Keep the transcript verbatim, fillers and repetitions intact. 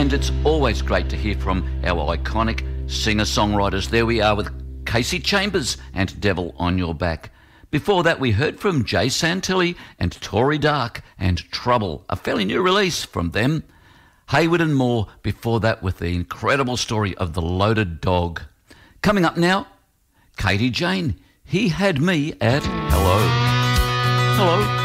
And it's always great to hear from our iconic singer-songwriters. There we are with Kasey Chambers and Devil on Your Back. Before that, we heard from Jay Santilli and Tori Dark and Trouble, a fairly new release from them. Hayward and Moore before that with the incredible story of the Loaded Dog. Coming up now, Katie Jane. He Had Me at Hello. Hello.